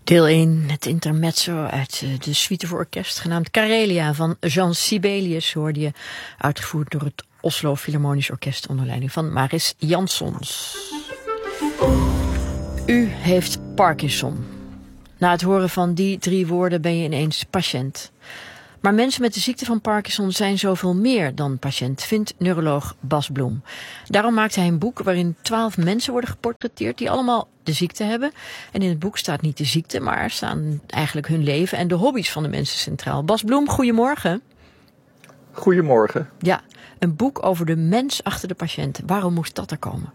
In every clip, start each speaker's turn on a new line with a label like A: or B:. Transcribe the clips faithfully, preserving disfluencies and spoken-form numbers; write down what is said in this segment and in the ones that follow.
A: Deel één, het intermezzo uit de suite voor orkest genaamd Karelia van Jean Sibelius, hoorde je, uitgevoerd door het Oslo Philharmonisch Orkest onder leiding van Maris Jansons. U heeft Parkinson. Na het horen van die drie woorden ben je ineens patiënt. Maar mensen met de ziekte van Parkinson zijn zoveel meer dan patiënt, vindt neuroloog Bas Bloem. Daarom maakt hij een boek waarin twaalf mensen worden geportretteerd die allemaal de ziekte hebben. En in het boek staat niet de ziekte, maar staan eigenlijk hun leven en de hobby's van de mensen centraal. Bas Bloem, goedemorgen.
B: Goedemorgen.
A: Ja, een boek over de mens achter de patiënt. Waarom moest dat er komen?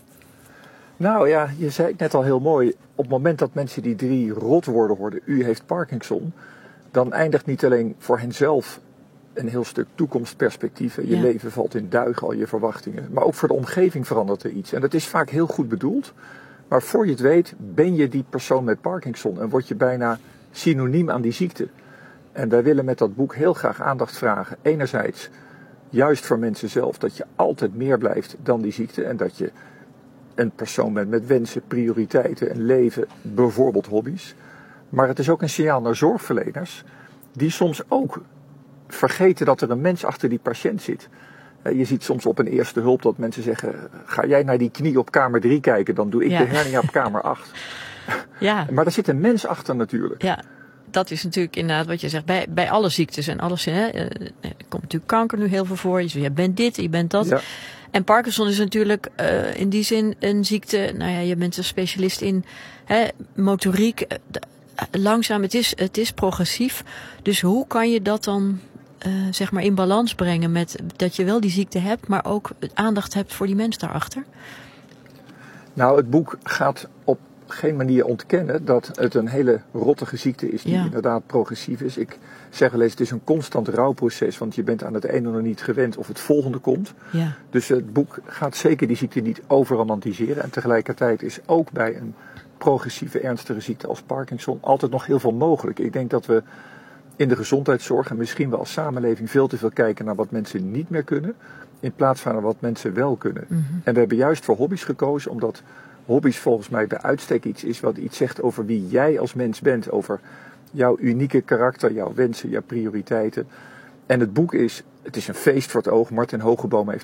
B: Nou ja, je zei het net al heel mooi. Op het moment dat mensen die drie rotwoorden hoorden, u heeft Parkinson, dan eindigt niet alleen voor henzelf een heel stuk toekomstperspectief. Je ja. leven valt in duigen, al je verwachtingen. Maar ook voor de omgeving verandert er iets. En dat is vaak heel goed bedoeld. Maar voor je het weet, ben je die persoon met Parkinson en word je bijna synoniem aan die ziekte. En wij willen met dat boek heel graag aandacht vragen. Enerzijds, juist voor mensen zelf, dat je altijd meer blijft dan die ziekte. En dat je een persoon bent met wensen, prioriteiten, een leven, bijvoorbeeld hobby's. Maar het is ook een signaal naar zorgverleners, die soms ook vergeten dat er een mens achter die patiënt zit. Je ziet soms op een eerste hulp dat mensen zeggen, ga jij naar die knie op kamer drie kijken, dan doe ik ja. de hernia op kamer acht. Ja. Maar daar zit een mens achter natuurlijk.
A: Ja, dat is natuurlijk inderdaad wat je zegt, bij, bij alle ziektes en alles. Hè, er komt natuurlijk kanker nu heel veel voor, je bent dit, je bent dat. Ja. En Parkinson is natuurlijk uh, in die zin een ziekte, nou ja, je bent een specialist in hè, motoriek, langzaam, het is, het is progressief. Dus hoe kan je dat dan uh, zeg maar in balans brengen met dat je wel die ziekte hebt, maar ook aandacht hebt voor die mens daarachter?
B: Nou, het boek gaat op geen manier ontkennen dat het een hele rottige ziekte is die ja. inderdaad progressief is. Ik zeg wel eens, het is een constant rouwproces, want je bent aan het ene nog niet gewend of het volgende komt. Ja. Dus het boek gaat zeker die ziekte niet overromantiseren. En tegelijkertijd is ook bij een progressieve ernstige ziekte als Parkinson altijd nog heel veel mogelijk. Ik denk dat we in de gezondheidszorg en misschien wel als samenleving veel te veel kijken naar wat mensen niet meer kunnen, in plaats van naar wat mensen wel kunnen. Mm-hmm. En we hebben juist voor hobby's gekozen, omdat hobby's volgens mij bij uitstek iets is wat iets zegt over wie jij als mens bent, over jouw unieke karakter, jouw wensen, jouw prioriteiten. En het boek is, het is een feest voor het oog. Martin Hogeboom heeft